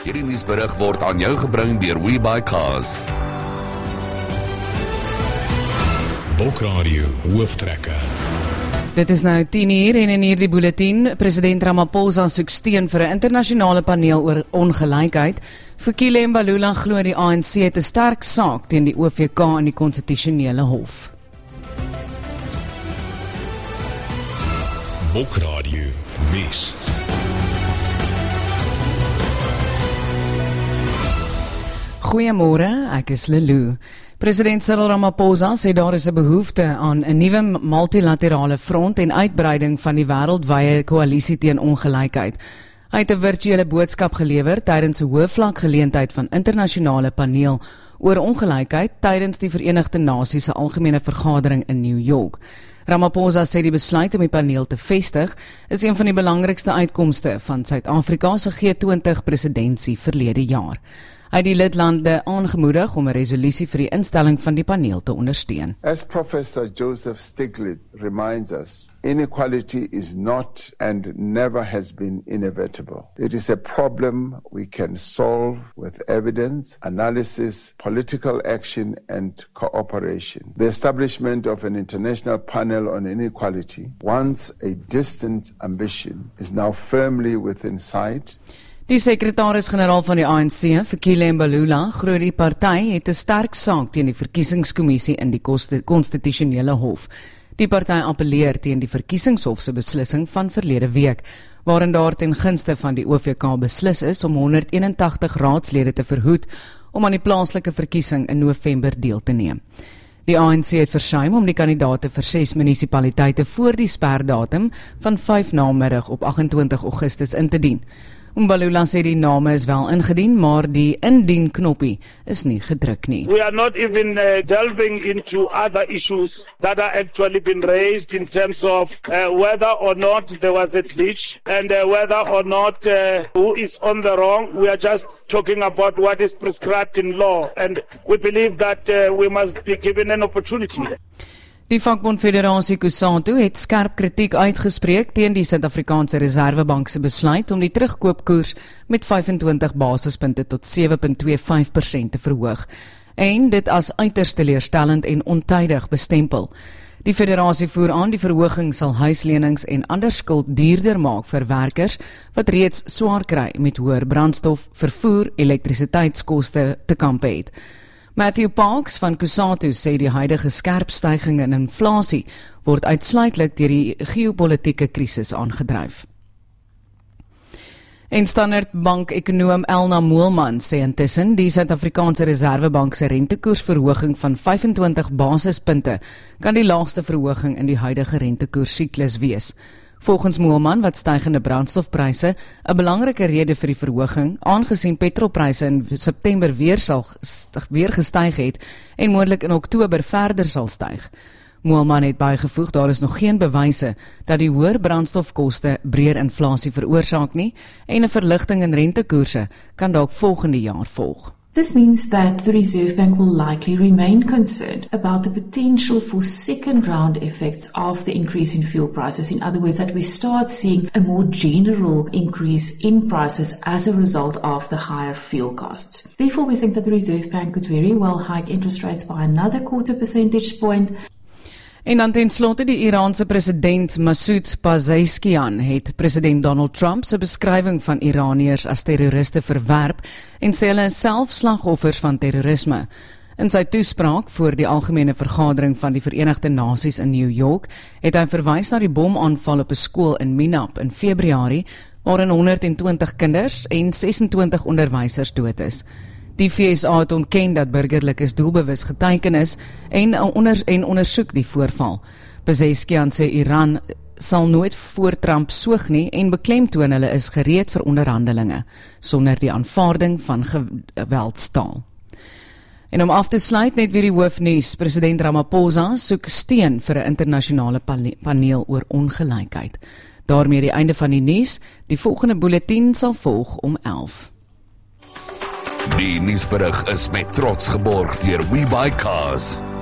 Hierdie nuusberig word aan jou gebring deur WeBuyCars. Bokradio hooftrekke. Dit is nou 10:00 en in hierdie bulletin, president Ramaphosa soek steun vir 'n internasionale paneel oor ongelykheid. Fikile Mbalula glo die ANC het 'n sterk saak teen die OVK in die konstitusionele hof. Bokradio nuus. Goeiemôre, ek is Lelou. President Cyril Ramaphosa sê daar is 'n behoefte aan 'n nuwe multilaterale front en uitbreiding van die wêreldwye koalisie teen ongelykheid. Hy het 'n virtuele boodskap gelewer tydens 'n hoëvlak geleentheid van internasionale paneel oor ongelykheid tydens die Verenigde Nasies se algemene vergadering in New York. Ramaphosa sê die besluit om die paneel te vestig is een van die belangrikste uitkomste van Suid-Afrika se G20-presidentsie verlede jaar. Hy het die lidlande aangemoedig om 'n resolusie vir die instelling van die paneel te ondersteun. As Professor Joseph Stiglitz reminds us, inequality is not and never has been inevitable. It is a problem we can solve with evidence, analysis, political action and cooperation. The establishment of an international panel on inequality, once a distant ambition, is now firmly within sight. Die sekretaris-generaal van die ANC, Fikile Mbalula, glo die party het 'n sterk saak teen die verkiesingskommissie in die konstitusionele hof. Die party appeleer teen die verkiesingshof se beslissing van verlede week, waarin daar ten gunste van die OVK beslis is om 181 raadslede te verhoed om aan die plaaslike verkiesing in November deel te neem. Die ANC het versuim om die kandidaate vir 6 munisipaliteite voor die sperdatum van 5 namiddag op 28 Augustus in te dien. Mbalula sê die name is wel ingedien, maar die indien knoppie is nie gedruk nie. We are not even delving into other issues that are actually been raised in terms of whether or not there was a glitch and whether or not who is on the wrong. We are just talking about what is prescribed in law, and we believe that we must be given an opportunity. Die vakbondfederasie COSATU het skerp kritiek uitgespreek teen die Suid-Afrikaanse Reserwebank se besluit om die terugkoopkoers met 25 basispunte tot 7.25% te verhoog, en dit as uiters teleurstellend en ontydig bestempel. Die federasie voer aan die verhoging sal huislenings en ander skuld duurder maak vir werkers wat reeds swaar kry met hoër brandstof, vervoer, elektrisiteitskoste te kampe het. Matthew Parks van COSATU sê die huidige skerp stygings in inflasie word uitsluitlik deur die geopolitiese krisis aangedryf. En Standard Bank-ekonoom Elna Moelman sê intussen die Suid-Afrikaanse Reserwebank se rentekoersverhoging van 25 basispunte kan die laagste verhoging in die huidige rentekoersiklus wees. Volgens Moelman wat stygende brandstofpryse 'n belangrike rede vir die verhoging, aangesien petrolpryse in September weer gestyg het en moontlik in Oktober verder sal styg. Moelman het bygevoeg daar is nog geen bewyse dat die hoër brandstofkoste breër inflasie veroorsaak nie en 'n verligting in rentekoerse kan dalk volgende jaar volg. This means that the Reserve Bank will likely remain concerned about the potential for second-round effects of the increase in fuel prices. In other words, that we start seeing a more general increase in prices as a result of the higher fuel costs. Therefore, we think that the Reserve Bank could very well hike interest rates by another 0.25 percentage point. En dan ten slotte die Iraanse president Masoud Pezeshkian het president Donald Trump se beskrywing van Iraniërs as terroriste verwerp en sê hulle is self slagoffers van terrorisme. In sy toespraak voor die algemene vergadering van die Verenigde Nasies in New York het hy verwys na die bomaanval op 'n skool in Minab in Februarie waarin 120 kinders en 26 onderwysers dood is. Die VSA het ontken dat burgerlikes doelbewus geteiken is en ondersoek die voorval. Pezeshkian sê Iran sal nooit voor Trump soog nie en beklemtoon hulle is gereed vir onderhandelinge sonder die aanvaarding van geweldstaal. En om af te sluit net weer die hoofnuus, president Ramaphosa soek steun vir 'n internasionale paneel oor ongelykheid. Daarmee die einde van die nuus, die volgende bulletin sal volg om 11. Die nuusberig is met trots geborg deur WeBuyCars.